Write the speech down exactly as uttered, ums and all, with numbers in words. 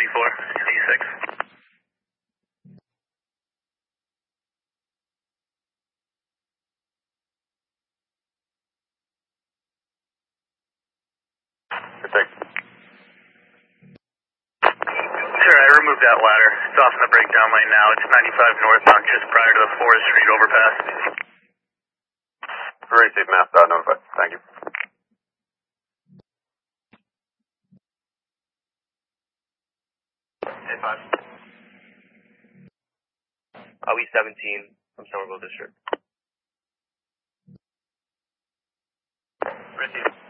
four, C six. Protect. Sir, I removed that ladder. It's off in the breakdown lane now. It's ninety-five northbound, just prior to the Forest Street overpass. Receive mass dot notified. Thank you. ten five. Ali seventeen from Somerville District. Receive.